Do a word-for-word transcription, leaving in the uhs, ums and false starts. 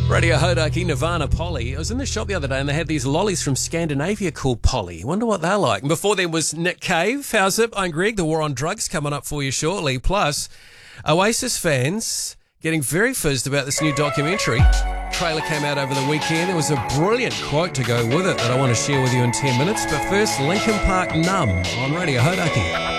Radio Hodaki, Nirvana, Polly. I was in the shop the other day and they had these lollies from Scandinavia called Polly. Wonder what they're like. And before there was Nick Cave. How's it? I'm Greg. The war on drugs coming up for you shortly. Plus, Oasis fans getting very fizzed about this new documentary. Trailer came out over the weekend. There was a brilliant quote to go with it that I want to share with you in ten minutes. But first, Linkin Park Numb on Radio Hodaki.